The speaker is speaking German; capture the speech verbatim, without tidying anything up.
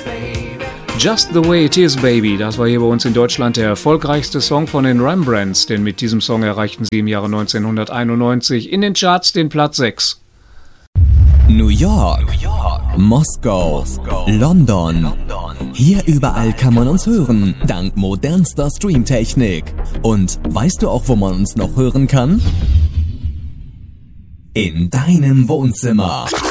Just the Way It Is, Baby, das war hier bei uns in Deutschland der erfolgreichste Song von den Rembrandts, denn mit diesem Song erreichten sie im Jahre neunzehnhunderteinundneunzig in den Charts den Platz sechs. New York, New York. Moskau, Moskau. London. London. Hier überall kann man uns hören, dank modernster Streamtechnik. Und weißt du auch, wo man uns noch hören kann? In deinem Wohnzimmer.